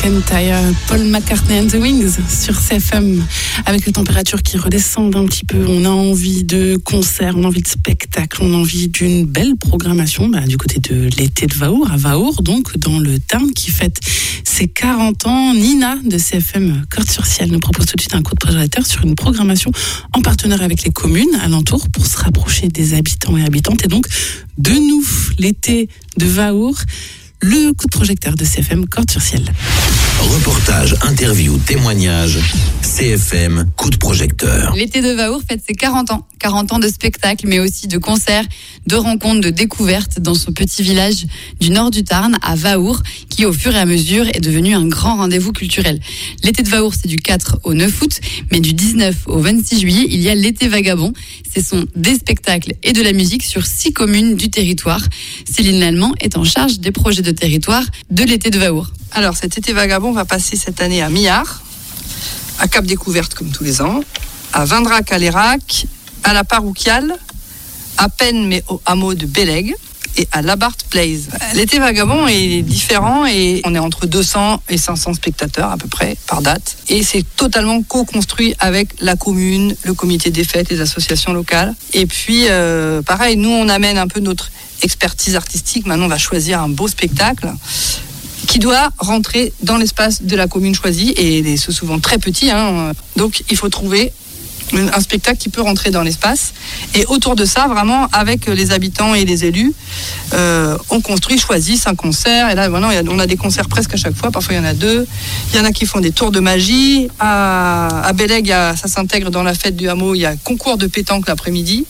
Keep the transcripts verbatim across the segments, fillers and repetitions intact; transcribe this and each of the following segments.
McEntire, Paul McCartney and the Wings sur C F M. Avec les températures qui redescendent un petit peu, on a envie de concerts, on a envie de spectacles, on a envie d'une belle programmation bah, du côté de l'été de Vaour, à Vaour, donc dans le Tarn, qui fête ses quarante ans. Nina de C F M Cordes-sur-Ciel nous propose tout de suite un coup de projecteur sur une programmation en partenariat avec les communes alentours pour se rapprocher des habitants et habitantes. Et donc, de nous, l'été de Vaour, le coup de projecteur de C F M Cordes-sur-Ciel. Reportage, interview, témoignage, C F M, coup de projecteur. L'été de Vaour fête ses quarante ans. quarante ans de spectacles, mais aussi de concerts, de rencontres, de découvertes dans ce petit village du nord du Tarn, à Vaour, qui au fur et à mesure est devenu un grand rendez-vous culturel. L'été de Vaour, c'est du quatre au neuf août, mais du dix-neuf au vingt-six juillet, il y a l'été vagabond. Ce sont des spectacles et de la musique sur six communes du territoire. Céline Lallemand est en charge des projets de territoire de l'été de Vaour. Alors, cet été vagabond va passer cette année à Millard, à Cap Découverte comme tous les ans, à Vindrac-à-l'Érac, à la Parouquiale, à Penn mais au hameau de Bélègue et à Labarthe Place. L'été vagabond est différent et on est entre deux cents et cinq cents spectateurs à peu près par date. Et c'est totalement co-construit avec la commune, le comité des fêtes, les associations locales. Et puis, euh, pareil, nous on amène un peu notre expertise artistique. Maintenant on va choisir un beau spectacle qui doit rentrer dans l'espace de la commune choisie, et c'est souvent très petit, hein. Donc il faut trouver un spectacle qui peut rentrer dans l'espace, et autour de ça, vraiment avec les habitants et les élus, euh, on construit, choisit cinq concerts, et là maintenant on a des concerts presque à chaque fois, parfois il y en a deux, il y en a qui font des tours de magie, à, à Bélègue, ça s'intègre dans la fête du hameau, il y a concours de pétanque l'après-midi.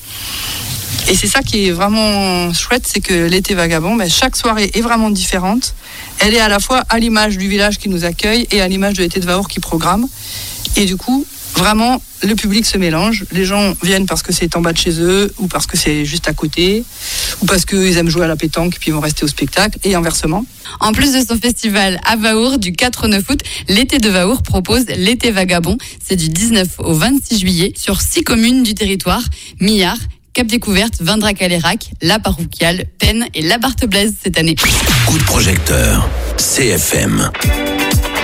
Et c'est ça qui est vraiment chouette, c'est que l'été vagabond, ben, chaque soirée est vraiment différente. Elle est à la fois à l'image du village qui nous accueille et à l'image de l'été de Vaour qui programme. Et du coup, vraiment, le public se mélange. Les gens viennent parce que c'est en bas de chez eux, ou parce que c'est juste à côté, ou parce qu'ils aiment jouer à la pétanque et puis ils vont rester au spectacle, et inversement. En plus de son festival à Vaour du quatre au neuf août, l'été de Vaour propose l'été vagabond. C'est du dix-neuf au vingt-six juillet sur six communes du territoire: Millard, Cap Découverte, Vindrac-à-l'Érac, La Parouquiale, Penn et Labarthe Blaise cette année. Coup de projecteur, C F M.